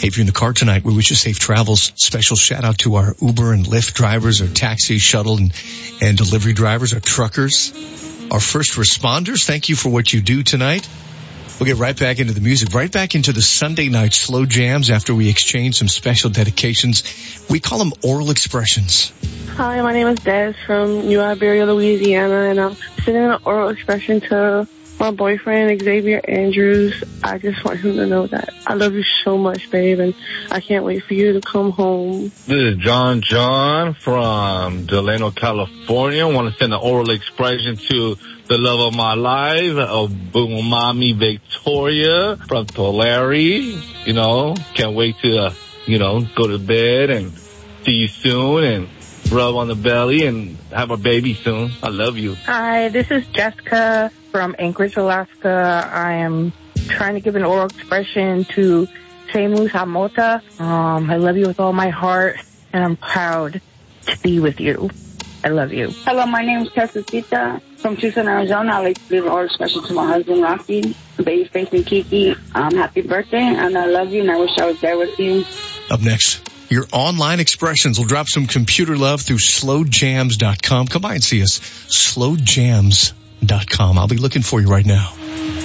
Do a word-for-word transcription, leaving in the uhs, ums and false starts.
Hey, if you're in the car tonight, we wish you safe travels. Special shout out to our Uber and Lyft drivers, our taxi, shuttle, and, and delivery drivers, our truckers, our first responders. Thank you for what you do tonight. We'll get right back into the music, right back into the Sunday night slow jams after we exchange some special dedications. We call them oral expressions. Hi, my name is Des from New Iberia, Louisiana, and I'm sending an oral expression to my boyfriend, Xavier Andrews. I just want him to know that I love you so much, babe, and I can't wait for you to come home. This is John John from Delano, California. I want to send an oral expression to the love of my life, of Boom Mommy Victoria from Tulare. You know, can't wait to, uh, you know, go to bed and see you soon and rub on the belly and have a baby soon. I love you. Hi, this is Jessica from Anchorage, Alaska. I am trying to give an oral expression to Seamus Hamota. Um, I love you with all my heart, and I'm proud to be with you. I love you. Hello, my name is Casasita from Tucson, Arizona. I'd like to give an oral expression to my husband, Rocky, Babyface, and Kiki. Um, happy birthday, and I love you, and I wish I was there with you. Up next, your online expressions. We'll drop some computer love through slow jams dot com. Come by and see us, slow jams dot com. I'll be looking for you right now.